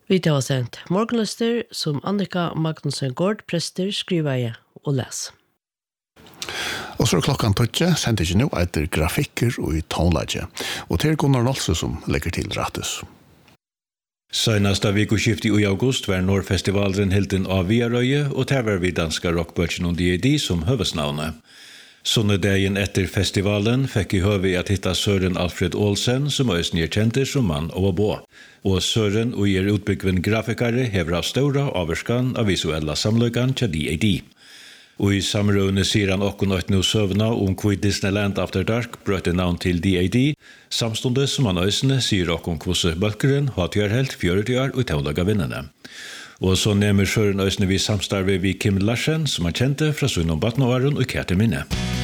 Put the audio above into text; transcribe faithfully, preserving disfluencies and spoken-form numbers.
Vi tar sendt morgenlister som Annika Magnusson Gård, prester, skriver og leser. Og så er klokkan tøtje, sender ikke nå etter grafikker og i tonelaget. Og til Gunnar Nolse som legger til ratus. Senasta vikoskifte i august var Nordfestivalen hilden av Viarøye, og der var vi danska rockbørsen og D A D som høvesnavnet. Sunnedagen etter festivalen fikk i høve at hitta Søren Alfred Olsen, som også er kjent som mann og bo. Og Søren og er utbyggven grafikere hever av stora averskan av visuella samløkan til D A D. Og i samrøvne sier han okkur nøyt nå søvna om hvor Disneyland After Dark brøtte navn til D A D, samstundet som han øysene sier okkur om hvordan bølgeren har tjørhelt fjørti år og tålaga vinnene. Og så nemmer Søren øysene vi samstarve vi Kim Larsen, som han kjente fra Sunnum Batnåaren og Kjærte Minne.